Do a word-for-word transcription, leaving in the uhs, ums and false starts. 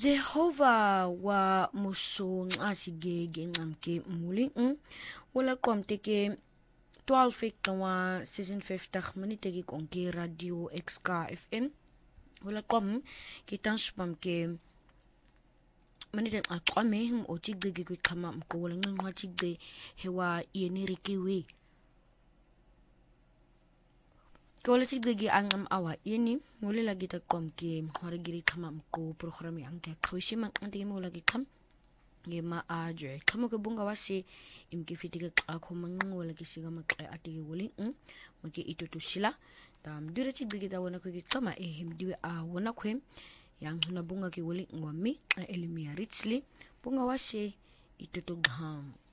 Jehova wa muso nxasige nxamke muli n wala komte ke twaalf wa zesenvijftig minute ke konke radio X K F M wala kom ke tanspam ke minute aqwame o tigbe ke khama mko wala nqwa tigbe hewa yenirikiwe Kola tigbe angam awa yeni wala lagi ta kom ke mkhwara giri khama mko program yang ke khwishima ntige mo lagi kham ye ma aje khamo ke bunga wase imke fitika akho mango wala ke siga makla atige woli m make itutushila tam dure tigbe ta wona ko ke khama e himdiwe a wona khwem yang huna bunga ke woli ngwami elimia richly bunga wase itutu gham